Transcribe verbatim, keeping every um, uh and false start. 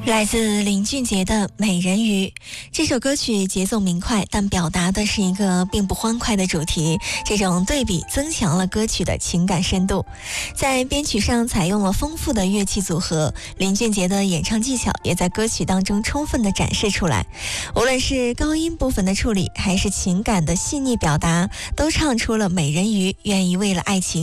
来自林俊杰的《美人鱼》这首歌曲节奏明快，但表达的是一个并不欢快的主题。这种对比增强了歌曲的情感深度。在编曲上采用了丰富的乐器组合，林俊杰的演唱技巧也在歌曲当中充分的展示出来。无论是高音部分的处理，还是情感的细腻表达，都唱出了美人鱼愿意为了爱情